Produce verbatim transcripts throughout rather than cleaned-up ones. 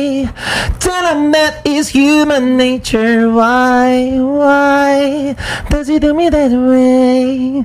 Tell him that is human nature. Why, why does he do me that way?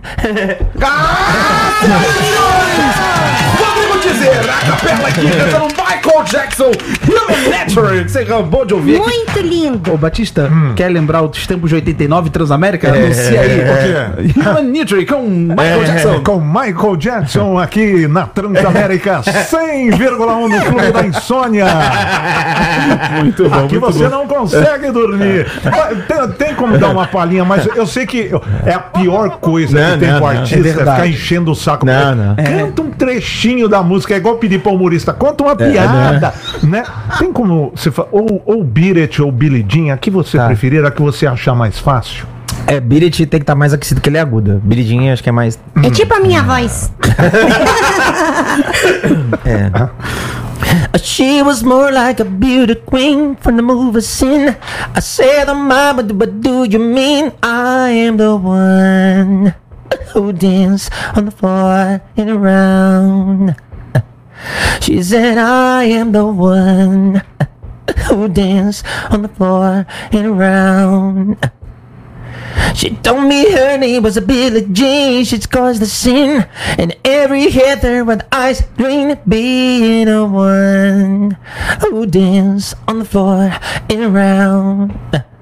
Vamos dizer, a capela aqui cantando Michael Jackson, Human Nature, que você acabou de ouvir. Muito lindo. Ô Batista, hum. quer lembrar os tempos de oitenta e nove Transamérica? É, Anuncia aí. É, é. Human Nature com Michael é, Jackson. Com Michael Jackson aqui na Transamérica cem vírgula um no Clube da Insônia. Muito bom. Aqui muito você bom. não consegue dormir. Tem, tem como dar uma palhinha, mas eu sei que é a pior coisa não, que tem não, com o não, artista, é é ficar enchendo o saco. Não, não. Canta um trechinho da música, é igual pedir pra humorista, conta uma piada, é, né? Tem como você fa... ou, ou Beat It ou Billie Jean, a que você tá. preferir, a que você achar mais fácil? É, Beat It tem que estar tá mais aquecido que ele é aguda. Billie Jean acho que é mais... É tipo a minha voz. É. She was more like a beauty queen from the movie Sin. I said, mama, but do you mean I am the one who dance on the floor and around? She said, I am the one who dance on the floor and around. She told me her name was a Billie Jean. She's caused the sin, and every heather with eyes green, being the one who dance on the floor and around.